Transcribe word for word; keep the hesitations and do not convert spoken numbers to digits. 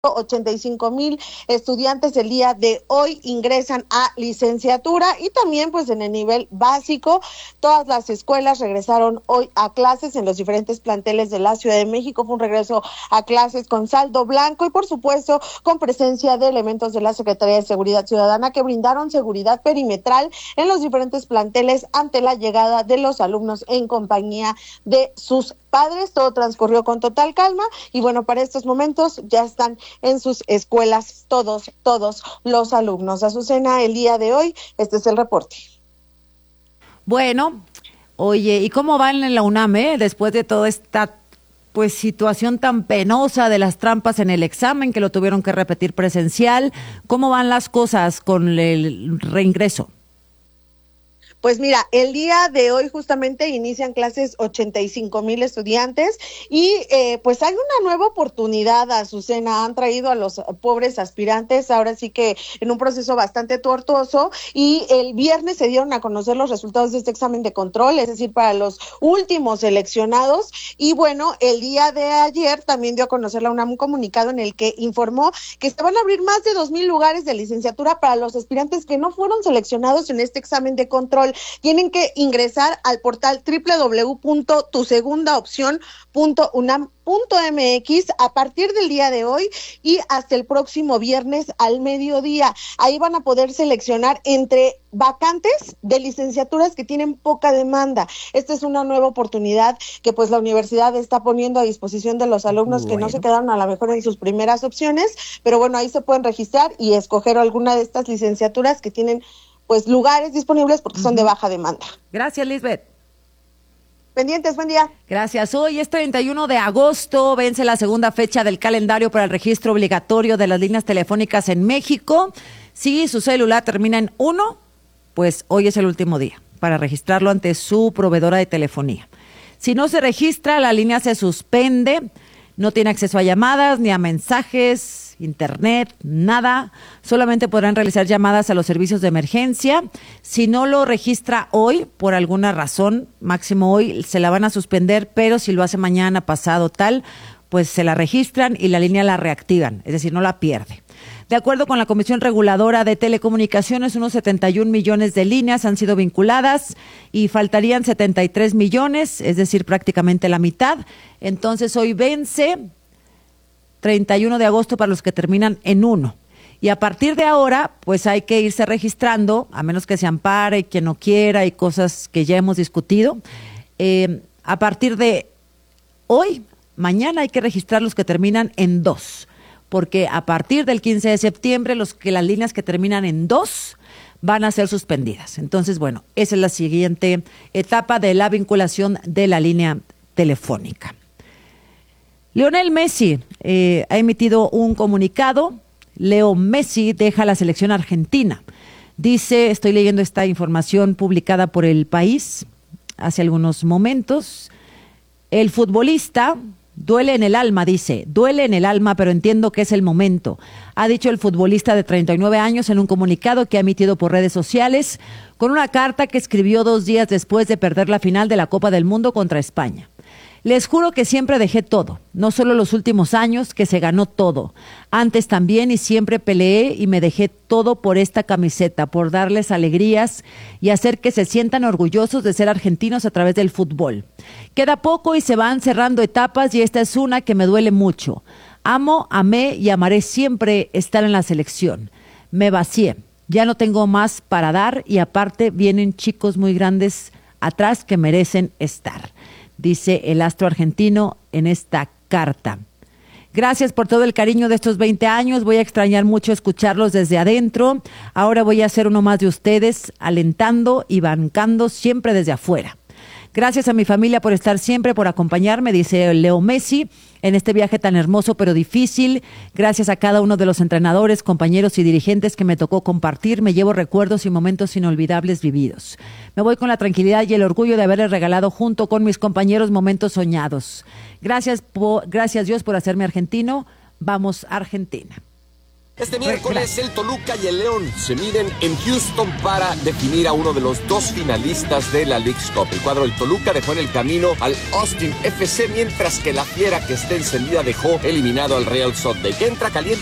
ochenta y cinco mil estudiantes el día de hoy ingresan a licenciatura y también pues en el nivel básico todas las escuelas regresaron hoy a clases en los diferentes planteles de la Ciudad de México. Fue un regreso a clases con saldo blanco y por supuesto con presencia de elementos de la Secretaría de Seguridad Ciudadana que brindaron seguridad perimetral en los diferentes planteles ante la llegada de los alumnos en compañía de sus padres. Todo transcurrió con total calma y bueno, para estos momentos ya están en sus escuelas todos, todos los alumnos. Azucena, el día de hoy, este es el reporte. Bueno, oye, ¿y cómo van en la UNAM, eh? Después de toda esta pues situación tan penosa de las trampas en el examen, que lo tuvieron que repetir presencial, ¿cómo van las cosas con el reingreso? Pues mira, el día de hoy justamente inician clases ochenta y cinco mil estudiantes y eh, pues hay una nueva oportunidad, Azucena. Han traído a los pobres aspirantes, ahora sí que en un proceso bastante tortuoso, y el viernes se dieron a conocer los resultados de este examen de control, es decir, para los últimos seleccionados, y bueno, el día de ayer también dio a conocer la UNAM un comunicado en el que informó que se van a abrir más de dos mil lugares de licenciatura para los aspirantes que no fueron seleccionados en este examen de control. Tienen que ingresar al portal doble u doble u doble u punto tu segunda opción punto unam punto m x a partir del día de hoy y hasta el próximo viernes al mediodía. Ahí van a poder seleccionar entre vacantes de licenciaturas que tienen poca demanda. Esta es una nueva oportunidad que pues la universidad está poniendo a disposición de los alumnos bueno. que no se quedaron a lo mejor en sus primeras opciones, pero bueno, ahí se pueden registrar y escoger alguna de estas licenciaturas que tienen pues lugares disponibles porque son de baja demanda. Gracias, Lisbeth. Pendientes, buen día. Gracias. Hoy es treinta y uno de agosto, vence la segunda fecha del calendario para el registro obligatorio de las líneas telefónicas en México. Si su celular termina en uno, pues hoy es el último día para registrarlo ante su proveedora de telefonía. Si no se registra, la línea se suspende, no tiene acceso a llamadas ni a mensajes, internet, nada. Solamente podrán realizar llamadas a los servicios de emergencia. Si no lo registra hoy, por alguna razón, máximo hoy, se la van a suspender, pero si lo hace mañana, pasado, tal, pues se la registran y la línea la reactivan, es decir, no la pierde. De acuerdo con la Comisión Reguladora de Telecomunicaciones, unos setenta y un millones de líneas han sido vinculadas y faltarían setenta y tres millones, es decir, prácticamente la mitad. Entonces, hoy vence treinta y uno de agosto para los que terminan en uno. Y a partir de ahora, pues hay que irse registrando, a menos que se ampare quien no quiera y cosas que ya hemos discutido. Eh, a partir de hoy, mañana hay que registrar los que terminan en dos, porque a partir del quince de septiembre, los que las líneas que terminan en dos van a ser suspendidas. Entonces, bueno, esa es la siguiente etapa de la vinculación de la línea telefónica. Lionel Messi eh, ha emitido un comunicado. Leo Messi deja la selección argentina. Dice, estoy leyendo esta información publicada por El País hace algunos momentos. El futbolista, duele en el alma, dice, duele en el alma, pero entiendo que es el momento. Ha dicho el futbolista de treinta y nueve años en un comunicado que ha emitido por redes sociales con una carta que escribió dos días después de perder la final de la Copa del Mundo contra España. Les juro que siempre dejé todo, no solo los últimos años, que se ganó todo. Antes también, y siempre peleé y me dejé todo por esta camiseta, por darles alegrías y hacer que se sientan orgullosos de ser argentinos a través del fútbol. Queda poco y se van cerrando etapas y esta es una que me duele mucho. Amo, amé y amaré siempre estar en la selección. Me vacié, ya no tengo más para dar y aparte vienen chicos muy grandes atrás que merecen estar, dice el astro argentino en esta carta. Gracias por todo el cariño de estos veinte años. Voy a extrañar mucho escucharlos desde adentro. Ahora voy a ser uno más de ustedes, alentando y bancando siempre desde afuera. Gracias a mi familia por estar siempre, por acompañarme, dice Leo Messi, en este viaje tan hermoso pero difícil. Gracias a cada uno de los entrenadores, compañeros y dirigentes que me tocó compartir. Me llevo recuerdos y momentos inolvidables vividos. Me voy con la tranquilidad y el orgullo de haberles regalado junto con mis compañeros momentos soñados. Gracias, por, gracias Dios por hacerme argentino. Vamos, Argentina. Este miércoles el Toluca y el León se miden en Houston para definir a uno de los dos finalistas de la Leagues Cup. El cuadro del Toluca dejó en el camino al Austin F C, mientras que la Fiera, que está encendida, dejó eliminado al Real Salt Lake. Entra caliente